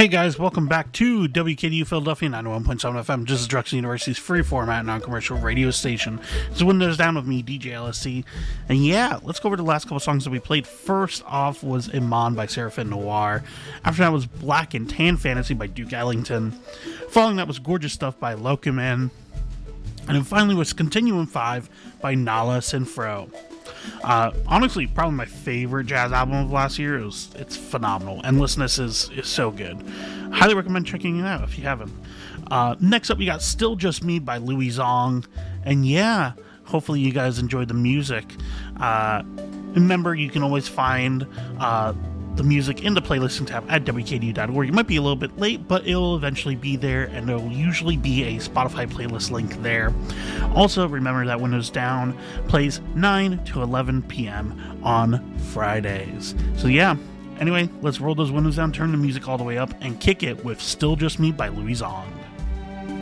Hey guys, welcome back to WKDU Philadelphia 91.7 FM. This is Drexel University's free format non-commercial radio station. It's Windows Down with me, DJ LSC. And yeah, let's go over the last couple songs that we played. First off was Iman by Seraphim Noir. After that was Black and Tan Fantasy by Duke Ellington. Following that was Gorgeous Stuff by Locoman. And then finally was Continuum 5 by Nala Sinfro. Honestly, probably my favorite jazz album of last year. It's phenomenal. Endlessness is so good. Highly recommend checking it out if you haven't. Next up, we got Still Just Me by Louis Zong. And yeah, hopefully you guys enjoyed the music. Remember, you can always find the music in the playlisting tab at WKDU.org. You might be a little bit late, but it'll eventually be there, and there will usually be a Spotify playlist link there. Also, remember that Windows Down plays 9 to 11 p.m. on Fridays. So yeah, anyway, let's roll those windows down, turn the music all the way up, and kick it with Still Just Me by Louis Zong.